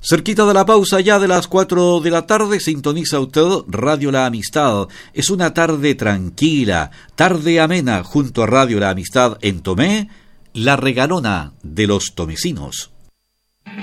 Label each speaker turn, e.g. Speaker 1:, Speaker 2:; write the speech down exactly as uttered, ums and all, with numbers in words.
Speaker 1: Cerquita de la pausa, ya de las cuatro de la tarde, sintoniza usted Radio La Amistad. Es una tarde tranquila, tarde amena, junto a Radio La Amistad en Tomé, la regalona de los tomecinos.